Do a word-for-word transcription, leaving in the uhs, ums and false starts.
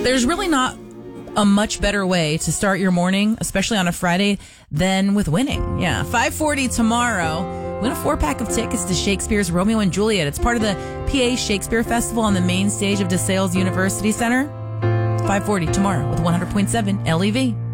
There's really not a much better way to start your morning, especially on a Friday, than with winning. Yeah, five forty tomorrow. Win a four-pack of tickets to Shakespeare's Romeo and Juliet. It's part of the P A Shakespeare Festival on the main stage of DeSales University Center. five forty tomorrow with one hundred point seven L E V.